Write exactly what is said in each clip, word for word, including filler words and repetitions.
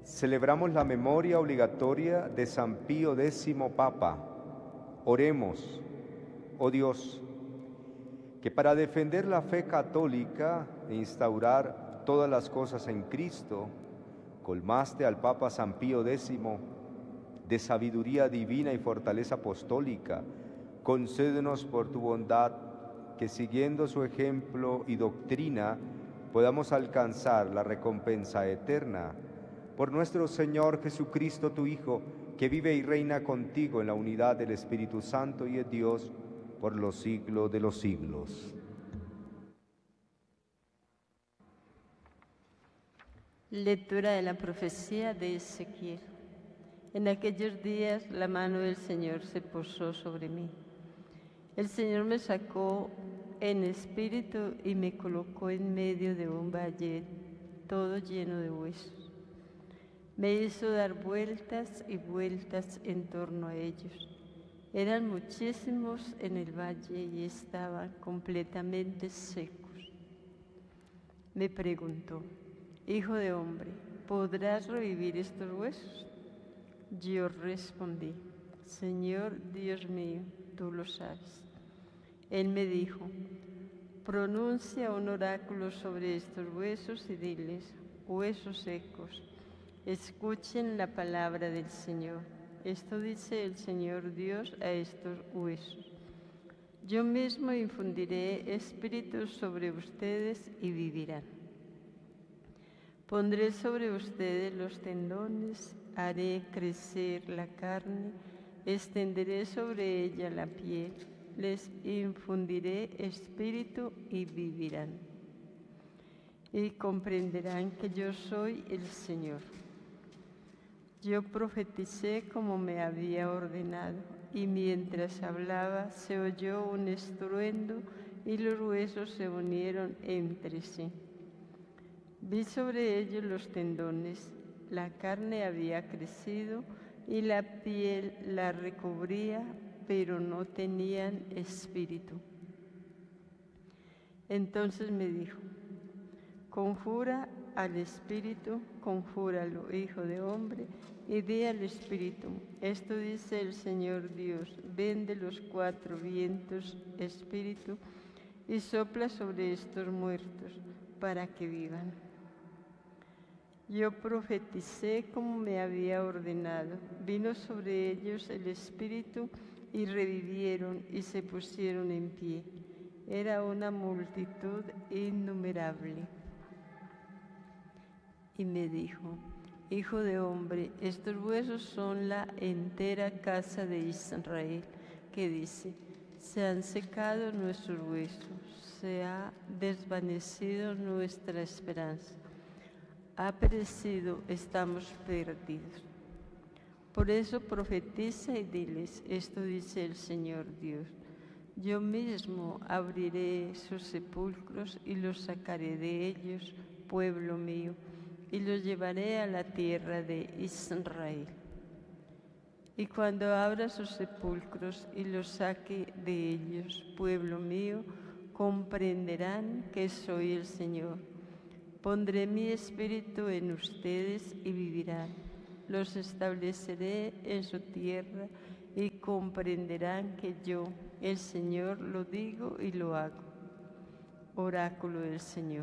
Celebramos la memoria obligatoria de San Pío X Papa. Oremos, oh Dios, que para defender la fe católica e instaurar todas las cosas en Cristo, colmaste al Papa San Pío X de sabiduría divina y fortaleza apostólica. Concédenos por tu bondad que, siguiendo su ejemplo y doctrina, podamos alcanzar la recompensa eterna. Por nuestro Señor Jesucristo, tu Hijo, que vive y reina contigo en la unidad del Espíritu Santo y es Dios por los siglos de los siglos. Lectura de la profecía de Ezequiel. En aquellos días la mano del Señor se posó sobre mí. El Señor me sacó en espíritu y me colocó en medio de un valle todo lleno de huesos. Me hizo dar vueltas y vueltas en torno a ellos. Eran muchísimos en el valle y estaban completamente secos. Me preguntó: Hijo de hombre, ¿podrás revivir estos huesos? Yo respondí: Señor Dios mío, tú lo sabes. Él me dijo: pronuncia un oráculo sobre estos huesos y diles: huesos secos, escuchen la palabra del Señor. Esto dice el Señor Dios a estos huesos: yo mismo infundiré espíritu sobre ustedes y vivirán. Pondré sobre ustedes los tendones, haré crecer la carne, extenderé sobre ella la piel, les infundiré espíritu y vivirán. Y comprenderán que yo soy el Señor. Yo profeticé como me había ordenado, y mientras hablaba se oyó un estruendo y los huesos se unieron entre sí. Vi sobre ellos los tendones, la carne había crecido y la piel la recubría, pero no tenían espíritu. Entonces me dijo: conjura al espíritu, conjúralo, hijo de hombre, y di al espíritu: esto dice el Señor Dios, ven de los cuatro vientos, espíritu, y sopla sobre estos muertos, para que vivan. Yo profeticé como me había ordenado, vino sobre ellos el espíritu, y revivieron y se pusieron en pie. Era una multitud innumerable. Y me dijo: hijo de hombre, estos huesos son la entera casa de Israel, que dice: se han secado nuestros huesos, se ha desvanecido nuestra esperanza, ha perecido, estamos perdidos. Por eso profetiza y diles: esto dice el Señor Dios: yo mismo abriré sus sepulcros y los sacaré de ellos, pueblo mío, y los llevaré a la tierra de Israel. Y cuando abra sus sepulcros y los saque de ellos, pueblo mío, comprenderán que soy el Señor. Pondré mi espíritu en ustedes y vivirán. Los estableceré en su tierra y comprenderán que yo, el Señor, lo digo y lo hago. Oráculo del Señor.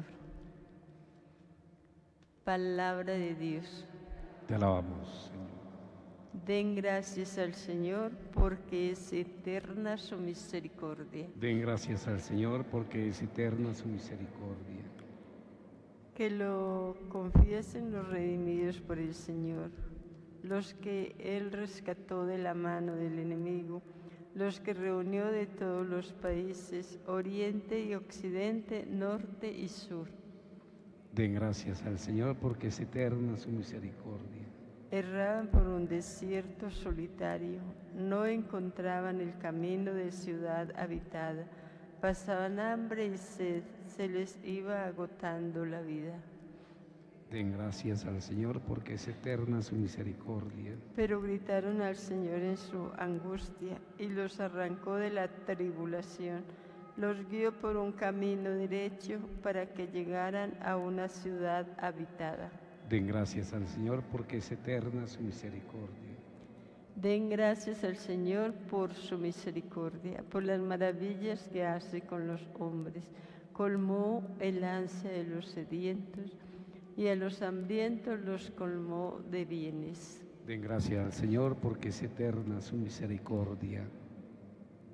Palabra de Dios. Te alabamos, Señor. Den gracias al Señor porque es eterna su misericordia. Den gracias al Señor porque es eterna su misericordia. Que lo confiesen los redimidos por el Señor, los que Él rescató de la mano del enemigo, los que reunió de todos los países, oriente y occidente, norte y sur. Den gracias al Señor porque es eterna su misericordia. Erraban por un desierto solitario, no encontraban el camino de ciudad habitada, pasaban hambre y sed, se les iba agotando la vida. Den gracias al Señor porque es eterna su misericordia. Pero gritaron al Señor en su angustia y los arrancó de la tribulación, los guió por un camino derecho para que llegaran a una ciudad habitada. Den gracias al Señor porque es eterna su misericordia. Den gracias al Señor por su misericordia, por las maravillas que hace con los hombres. Colmó el ansia de los sedientos y a los hambrientos los colmó de bienes. Den gracias al Señor porque es eterna su misericordia.